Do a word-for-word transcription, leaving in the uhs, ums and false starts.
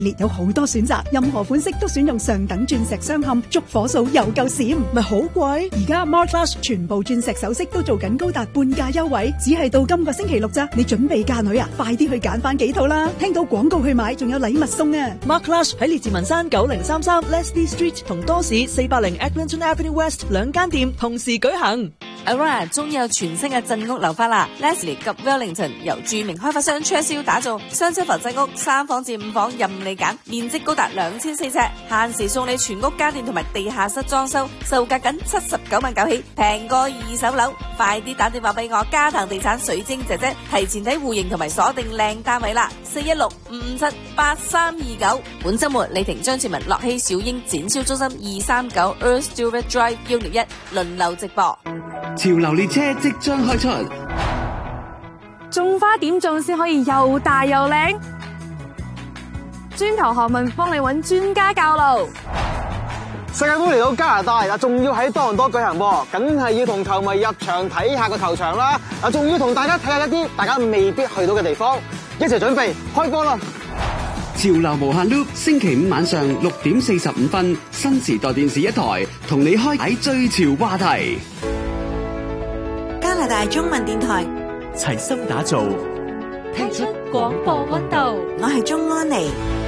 列有好多選擇，任何款式都選用上等鑽石鑲嵌，燭火數又夠閃，咪好貴。而家 Mark Class 全部鑽石首飾都做緊高達半價優惠，只係到今個星期六咋。你準備嫁女啊？快啲去揀翻幾套啦！聽到廣告去買，仲有禮物送啊 ！Mark Class 喺列治文山九零三三 Leslie Street 同多士四百零 Eglinton Avenue West 兩間店同時舉行。 Aurora 終於有全新嘅鎮屋樓花啦 ！Leslie 及 Wellington 由著名開發商 Churchill 打造，雙層浮鎮屋，三房至五房任你揀，面積高達兩千四尺，限時送你全屋家電同埋地下室裝修，售價僅七十九萬九起，平過二手樓。快啲打電話俾我，嘉騰地產水晶姐姐提前睇戶型同埋鎖定靚單位啦！四一六五五七八三二九。本週末李婷張志文、樂熙小英展銷中心二三九 Earl Stewart Drive 一零一輪流直播。 潮流列車即將開出， 種花點種先可以又大又靚？專求學問幫你揾專家教路。 世界盃嚟到加拿大嗱，仲要喺多倫多舉行喎，梗係要同球迷入場睇下個球場啦。嗱，仲要同大家睇下一啲大家未必去到嘅地方，一齊準備開波啦！ 潮流無限 loop， 星期五晚上六點四十五分，新時代電視一台同你開啟最潮話題。 加拿大中文電台齊心打造， 聽出廣播溫度。 我係鍾安妮。